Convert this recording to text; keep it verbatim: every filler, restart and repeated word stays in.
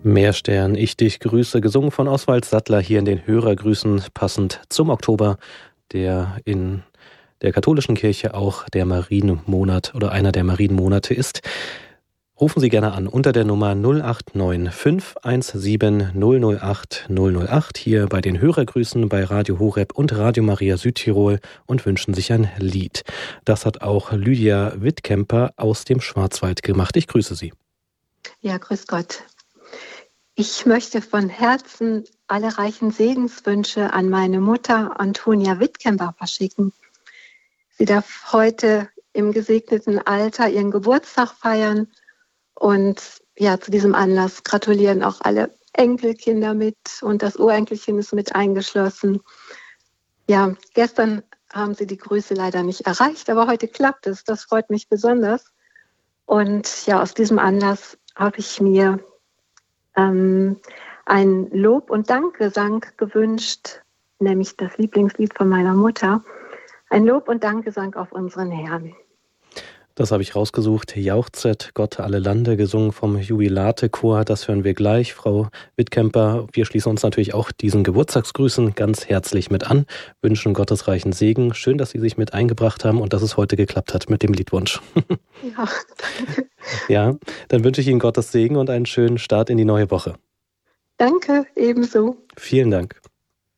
Meerstern, ich dich grüße, gesungen von Oswald Sattler hier in den Hörergrüßen, passend zum Oktober, der in der katholischen Kirche auch der Marienmonat oder einer der Marienmonate ist. Rufen Sie gerne an unter der Nummer null acht neun fünf eins sieben null null acht null null acht hier bei den Hörergrüßen bei Radio Horeb und Radio Maria Südtirol und wünschen sich ein Lied. Das hat auch Lydia Wittkemper aus dem Schwarzwald gemacht. Ich grüße Sie. Ja, grüß Gott. Ich möchte von Herzen alle reichen Segenswünsche an meine Mutter Antonia Wittkemper verschicken. Sie darf heute im gesegneten Alter ihren Geburtstag feiern. Und ja, zu diesem Anlass gratulieren auch alle Enkelkinder mit und das Urenkelchen ist mit eingeschlossen. Ja, gestern haben sie die Grüße leider nicht erreicht, aber heute klappt es. Das freut mich besonders. Und ja, aus diesem Anlass habe ich mir ähm, ein Lob- und Dankgesang gewünscht, nämlich das Lieblingslied von meiner Mutter. Ein Lob- und Dankgesang auf unseren Herrn. Das habe ich rausgesucht. Jauchzet Gott alle Lande, gesungen vom Jubilate-Chor. Das hören wir gleich. Frau Wittkemper, wir schließen uns natürlich auch diesen Geburtstagsgrüßen ganz herzlich mit an, wünschen Gottes reichen Segen. Schön, dass Sie sich mit eingebracht haben und dass es heute geklappt hat mit dem Liedwunsch. Ja, danke. Ja, dann wünsche ich Ihnen Gottes Segen und einen schönen Start in die neue Woche. Danke, ebenso. Vielen Dank.